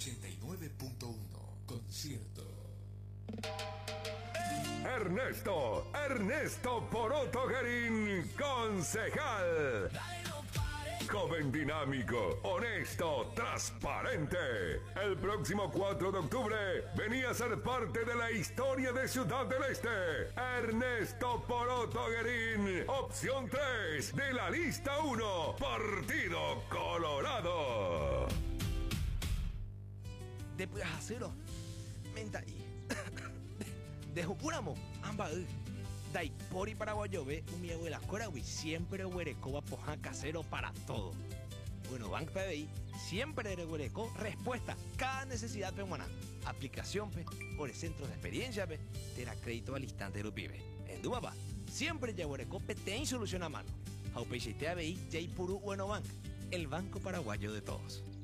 89.1 Concierto. Ernesto Poroto Guerín, concejal. Joven dinámico, honesto, transparente. El próximo 4 de octubre venía a ser parte de la historia de Ciudad del Este. Ernesto Poroto Guerín, opción 3 de la lista 1, Partido Colorado. Después acero, menta y de Jupuramo, ambas. Daipori paraguayo ve un miego de la Corahui, siempre huerecoba poja casero para todo. Bueno, Bank PBI siempre de huereco respuesta cada necesidad peruana. Aplicación pe, por el centro de experiencia pe, te da crédito al instante de pibe. En Dumapa, siempre ya huereco pe ten solución a mano. Aupeixe te ABI, Jaipuru Bueno Bank, el banco paraguayo de todos.